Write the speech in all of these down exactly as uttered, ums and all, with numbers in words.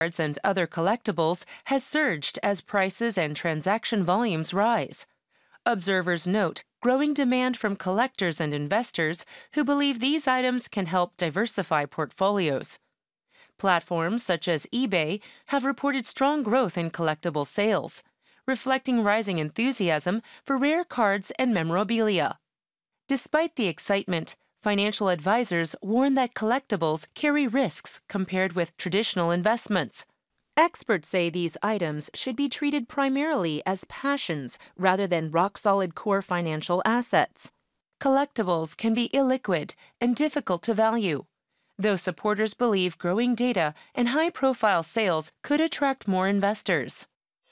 cards and other collectibles has surged as prices and transaction volumes rise. Observers note growing demand from collectors and investors who believe these items can help diversify portfolios. Platforms such as eBay have reported strong growth in collectible sales, reflecting rising enthusiasm for rare cards and memorabilia. Despite the excitement, financial advisors warn that collectibles carry risks compared with traditional investments. Experts say these items should be treated primarily as passions rather than rock-solid core financial assets. Collectibles can be illiquid and difficult to value, though supporters believe growing data and high-profile sales could attract more investors.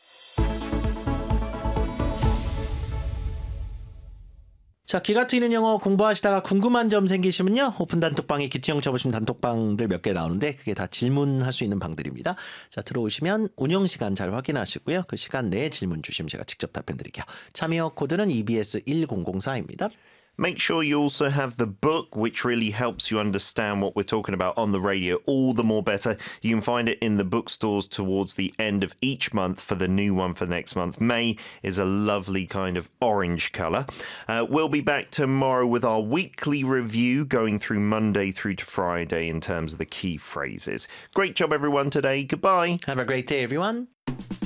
자, 귀가 트이는 영어 공부하시다가 궁금한 점 생기시면요. 오픈 단톡방에 기티형 쳐보시면 단톡방들 몇 개 나오는데 그게 다 질문할 수 있는 방들입니다. 자, 들어오시면 운영 시간 잘 확인하시고요. 그 시간 내에 질문 주시면 제가 직접 답변 드릴게요. 참여 코드는 이비에스 일공공사입니다. Make sure you also have the book, which really helps you understand what we're talking about on the radio all the more better. You can find it in the bookstores towards the end of each month for the new one for next month. May is a lovely kind of orange colour. Uh, we'll be back tomorrow with our weekly review going through Monday through to Friday in terms of the key phrases. Great job, everyone, today. Goodbye. Have a great day, everyone.